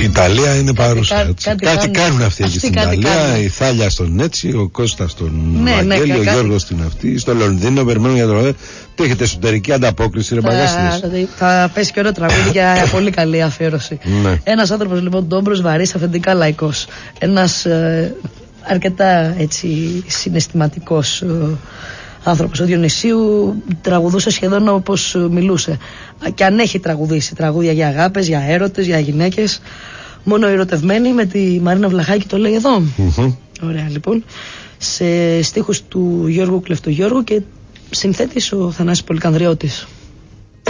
Η Ιταλία είναι παρούσα. Κάτι κάνουν αυτοί εκεί στην Ιταλία. Η Θάλια στον Έτσι, ο Κώστας στον Βαγγέλη, ο Γιώργος στην αυτή. Στο Λονδίνο περιμένουν για τον. Τι έχετε εσωτερική ανταπόκριση, ρε μπαγκάστες. Θα πέσει και ωραίο τραγούδι για πολύ καλή αφιέρωση. Ένας άνθρωπος λοιπόν ντόμπρος, βαρύς, αφεντικά λαϊκός. Ένας αρκετά έτσι συναισθηματικός άνθρωπος. Ο Διονυσίου τραγουδούσε σχεδόν όπως μιλούσε. Και αν έχει τραγουδήσει τραγούδια για αγάπες, για έρωτες, για γυναίκες, μόνο ερωτευμένοι, με τη Μαρίνα Βλαχάκη το λέει εδώ. Ωραία λοιπόν. Σε στίχους του Γιώργου Κλεφτογιώργου και συνθέτης ο Θανάσης Πολυκανδριώτης.